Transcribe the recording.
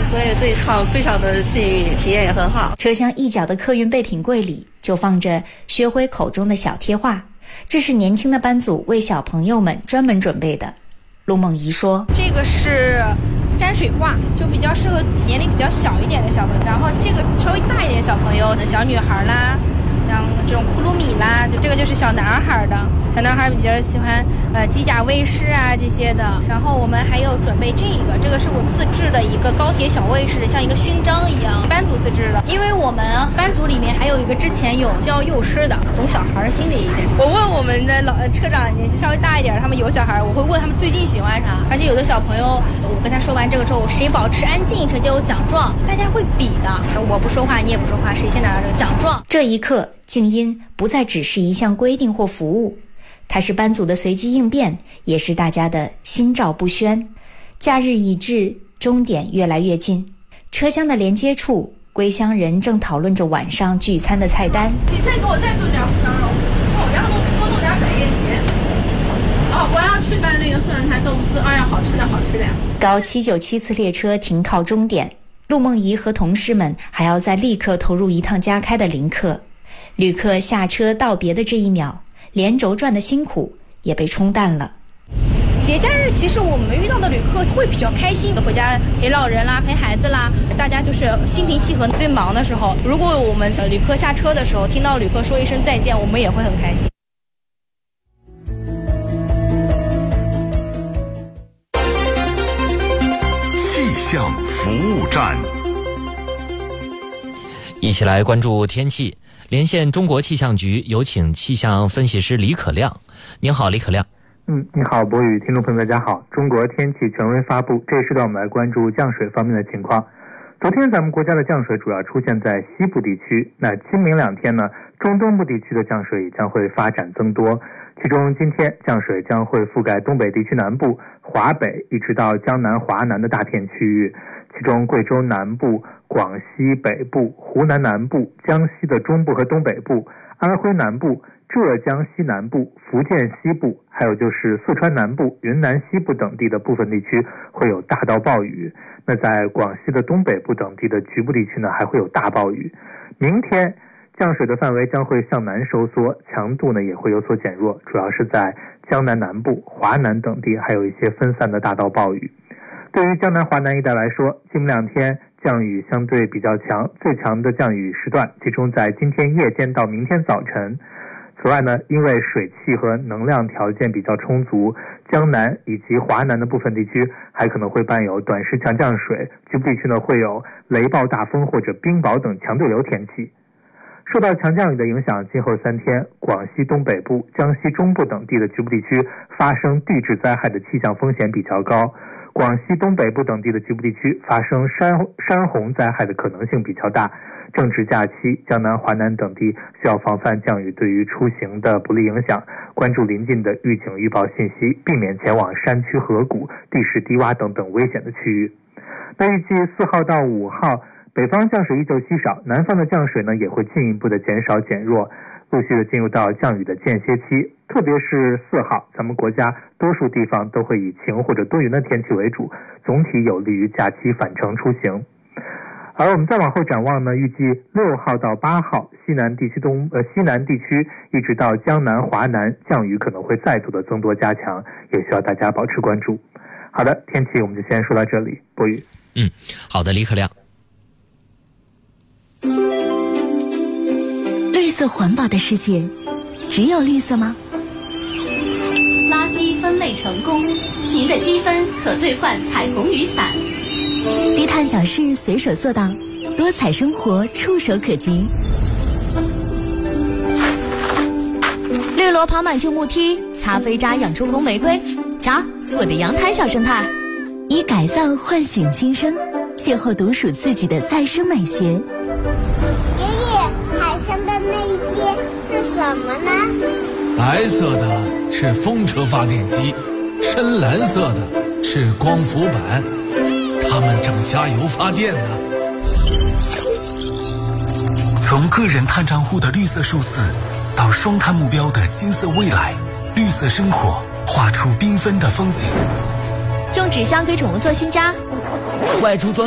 所以这一趟非常的幸运，体验也很好。 车厢一角的客运备品柜里就放着薛辉口中的小贴画，这是年轻的班组为小朋友们专门准备的。陆梦怡说， 这个是沾水画，就比较适合年龄比较小一点的小朋友，然后这个稍微大一点的小朋友的小女孩啦，像这种库鲁米啦，这个就是小男孩的，小男孩比较喜欢机甲卫士啊这些的。然后我们还有准备这个是我自制的一个高铁小卫士，像一个勋章一样，班组自制的。因为我们班组里面还有一个之前有教幼师的，懂小孩心理一点。我问我们的车长年纪稍微大一点，他们有小孩，我会问他们最近喜欢啥。而且有的小朋友，我跟他说完这个之后，谁保持安静谁就有奖状，大家会比的，我不说话你也不说话，谁先拿到这个奖状。 这一刻静音不再只是一项规定或服务，它是班组的随机应变，也是大家的心照不宣。假日已至，终点越来越近，车厢的连接处，归乡人正讨论着晚上聚餐的菜单。 你再给我再做点胡椒肉，然后多弄点百叶结。我要吃拌那个蒜蓉苔豆腐丝，哎呀，好吃的好吃的呀。 高797次列车停靠终点，陆梦怡和同事们还要再立刻投入一趟加开的临客。旅客下车道别的这一秒，连轴转的辛苦也被冲淡了。 节假日其实我们遇到的旅客会比较开心的，回家陪老人啦，陪孩子啦，大家就是心平气和。最忙的时候，如果我们旅客下车的时候听到旅客说一声再见，我们也会很开心。 气象服务站， 一起来关注天气。连线中国气象局，有请气象分析师李可亮。您好，李可亮。 你好，博宇，听众朋友大家好。中国天气权威发布，这一时段我们来关注降水方面的情况。昨天咱们国家的降水主要出现在西部地区，那今明两天呢，中东部地区的降水也将会发展增多。其中今天降水将会覆盖东北地区南部、华北一直到江南、华南的大片区域，其中贵州南部、广西北部、湖南南部、江西的中部和东北部、安徽南部、浙江西南部、福建西部，还有就是四川南部、云南西部等地的部分地区会有大到暴雨。那在广西的东北部等地的局部地区呢，还会有大暴雨。明天降水的范围将会向南收缩，强度呢也会有所减弱，主要是在江南南部、华南等地还有一些分散的大到暴雨。对于江南华南一带来说，今明两天降雨相对比较强，最强的降雨时段集中在今天夜间到明天早晨。此外呢，因为水汽和能量条件比较充足，江南以及华南的部分地区还可能会伴有短时强降水，局部地区呢会有雷暴大风或者冰雹等强对流天气。受到强降雨的影响，今后3天，广西东北部、江西中部等地的局部地区发生地质灾害的气象风险比较高。广西东北部等地的局部地区发生山洪灾害的可能性比较大。正值假期，江南、华南等地需要防范降雨对于出行的不利影响，关注临近的预警预报信息，避免前往山区河谷、地势低洼等危险的区域。那预计4号到5号，北方降水依旧稀少，南方的降水呢也会进一步的减少减弱，陆续的进入到降雨的间歇期。特别是4号，咱们国家多数地方都会以晴或者多云的天气为主，总体有利于假期返程出行。而我们再往后展望呢，预计6号到8号，西南地区一直到江南、华南，降雨可能会再度的增多加强，也需要大家保持关注。好的，天气我们就先说到这里，博宇。 好的，李可亮。 绿色环保的世界，只有绿色吗？ 垃圾分类成功，您的积分可兑换彩虹雨伞。 低碳小事随手做到，多彩生活触手可及。 绿萝跑满旧木梯，咖啡渣养出红玫瑰。瞧，我的阳台小生态。 以改造唤醒新生，邂逅独属自己的再生美学。 爷爷，海上的那些是什么呢？ 白色的是风车发电机，深蓝色的是光伏板，它们正加油发电呢。 从个人碳账户的绿色数字，到双碳目标的金色未来，绿色生活画出缤纷的风景。 用纸箱给宠物做新家， 外出装